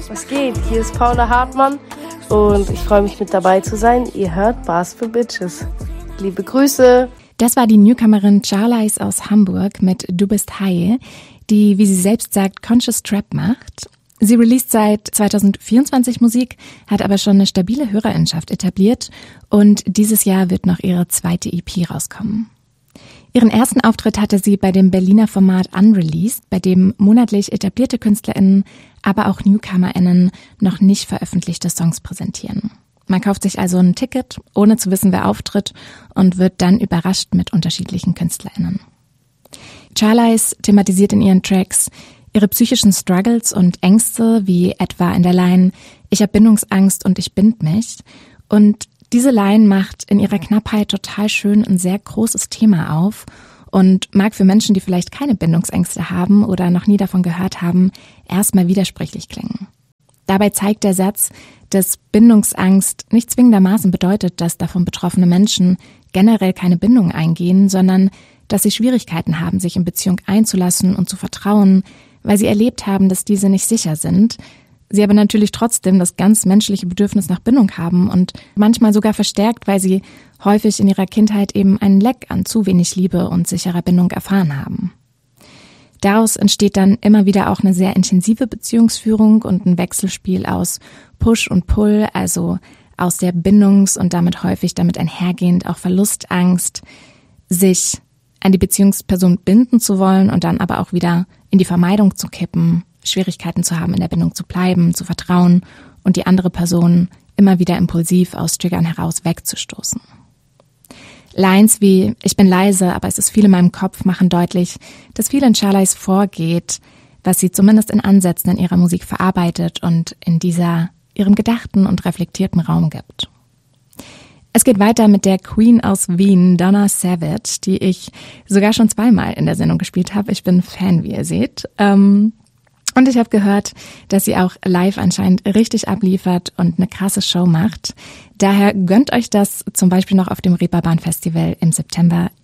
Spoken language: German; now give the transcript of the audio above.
Was geht? Hier ist Paula Hartmann und ich freue mich mit dabei zu sein. Ihr hört Bars for Bitches. Liebe Grüße. Das war die Newcomerin Charlize aus Hamburg mit Du bist High, die, wie sie selbst sagt, Conscious Trap macht. Sie released seit 2024 Musik, hat aber schon eine stabile Hörerinschaft etabliert und dieses Jahr wird noch ihre zweite EP rauskommen. Ihren ersten Auftritt hatte sie bei dem Berliner Format Unreleased, bei dem monatlich etablierte KünstlerInnen, aber auch NewcomerInnen noch nicht veröffentlichte Songs präsentieren. Man kauft sich also ein Ticket, ohne zu wissen, wer auftritt und wird dann überrascht mit unterschiedlichen KünstlerInnen. Charlize thematisiert in ihren Tracks ihre psychischen Struggles und Ängste, wie etwa in der Line „Ich hab Bindungsangst und ich bind mich", und diese Line macht in ihrer Knappheit total schön ein sehr großes Thema auf und mag für Menschen, die vielleicht keine Bindungsängste haben oder noch nie davon gehört haben, erstmal widersprüchlich klingen. Dabei zeigt der Satz, dass Bindungsangst nicht zwingendermaßen bedeutet, dass davon betroffene Menschen generell keine Bindung eingehen, sondern dass sie Schwierigkeiten haben, sich in Beziehung einzulassen und zu vertrauen, weil sie erlebt haben, dass diese nicht sicher sind, sie aber natürlich trotzdem das ganz menschliche Bedürfnis nach Bindung haben und manchmal sogar verstärkt, weil sie häufig in ihrer Kindheit eben einen Leck an zu wenig Liebe und sicherer Bindung erfahren haben. Daraus entsteht dann immer wieder auch eine sehr intensive Beziehungsführung und ein Wechselspiel aus Push und Pull, also aus der Bindungs- und damit häufig damit einhergehend auch Verlustangst, sich an die Beziehungsperson binden zu wollen und dann aber auch wieder in die Vermeidung zu kippen, Schwierigkeiten zu haben, in der Bindung zu bleiben, zu vertrauen und die andere Person immer wieder impulsiv aus Triggern heraus wegzustoßen. Lines wie „Ich bin leise, aber es ist viel in meinem Kopf" machen deutlich, dass viel in Charlize vorgeht, was sie zumindest in Ansätzen in ihrer Musik verarbeitet und in dieser ihrem gedachten und reflektierten Raum gibt. Es geht weiter mit der Queen aus Wien, Donna Savage, die ich sogar schon zweimal in der Sendung gespielt habe. Ich bin Fan, wie ihr seht. Und ich habe gehört, dass sie auch live anscheinend richtig abliefert und eine krasse Show macht. Daher gönnt euch das zum Beispiel noch auf dem Reeperbahn Festival im September